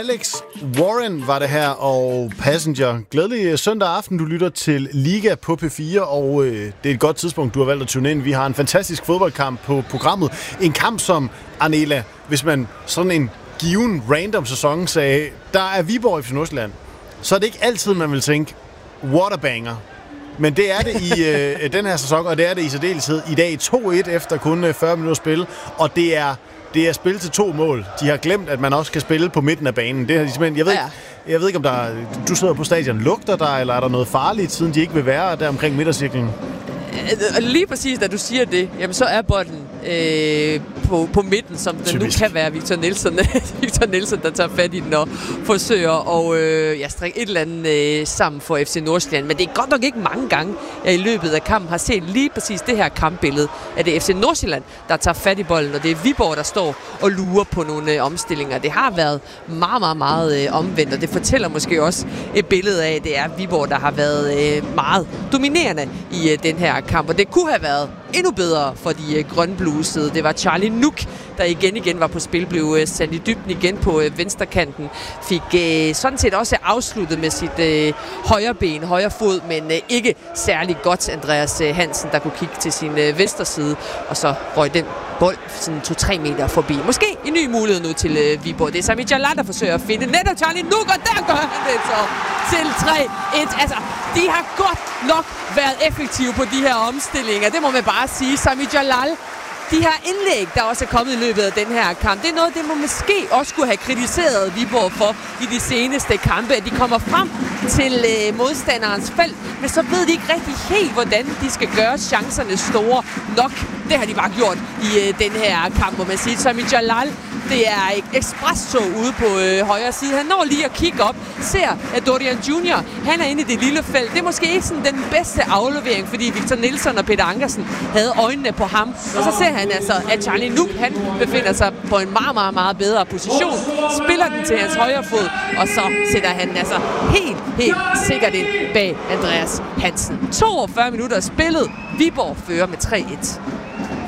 Alex Warren var det her, og Passenger. Glædelig søndag aften, du lytter til Liga på P4, og det er et godt tidspunkt, du har valgt at tune ind. Vi har en fantastisk fodboldkamp på programmet. En kamp som, Arnela, hvis man sådan en given random sæson sagde, der er Viborg FC Nordsjælland, så er det ikke altid, man vil tænke, what a banger. Men det er det i den her sæson, og det er det i særdeleshed i dag 2-1 efter kun 40 minutter spil, og det er spil til 2 mål. De har glemt, at man også kan spille på midten af banen. Det har de simpelthen, jeg ved ikke, om du sidder på stadion, lugter der, eller er der noget farligt, siden de ikke vil være der omkring midtercirklen? Lige præcis, da du siger det, jamen så er bolden på midten, som den nu kan være Victor Nielsen, der tager fat i den og forsøger at strikke et eller andet sammen for FC Nordsjælland. Men det er godt nok ikke mange gange, jeg i løbet af kampen har set lige præcis det her kampbillede, at det er FC Nordsjælland, der tager fat i bolden, og det er Viborg, der står og lurer på nogle omstillinger. Det har været meget, meget, meget omvendt, og det fortæller måske også et billede af, at det er Viborg, der har været meget dominerende i den her kamp, og det kunne have været endnu bedre for de grønblusede. Det var Charlie Nuk, der igen var på spil, blev sat i dybden igen på venstrekanten. Fik sådan set også afsluttet med sit højre fod, men ikke særlig godt. Andreas Hansen, der kunne kigge til sin venstre side, og så røg den bold sådan 2-3 meter forbi. Måske en ny mulighed nu til Viborg. Det er Sami Jalal, der forsøger at finde netop Charlie Nuk, og der gør han det så til 3-1. Altså, de har godt nok været effektive på de her omstillinger. Det må man bare sige. Sami Jalal, de her indlæg, der også er kommet i løbet af den her kamp, det er noget, det må måske også kunne have kritiseret Viborg for i de seneste kampe, at de kommer frem til modstanderens felt, men så ved de ikke rigtig helt, hvordan de skal gøre chancerne store nok. Det har de bare gjort i den her kamp, må man sige. Sami Jalal, det er et eksprestog ude på højre side. Han når lige at kigge op, ser at Dorian Junior, han er inde i det lille felt. Det er måske ikke sådan den bedste aflevering, fordi Victor Nielsen og Peter Ankersen havde øjnene på ham. Og så ser han altså, at Charlie Nuk, han befinder sig på en meget, meget, meget bedre position. Spiller den til hans højre fod, og så sætter han altså helt sikkert ind bag Andreas Hansen. 42 minutter spillet. Viborg fører med 3-1.